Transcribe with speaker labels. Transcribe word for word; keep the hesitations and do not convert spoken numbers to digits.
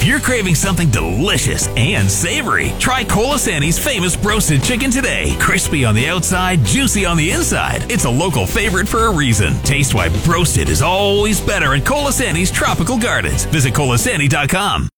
Speaker 1: you're craving something delicious and savory, try Colasanti's famous broasted chicken today. Crispy on the outside, juicy on the inside. It's a local favorite for a reason. Taste why broasted is always better at Colasanti's Tropical Gardens. Visit colasanti dot com.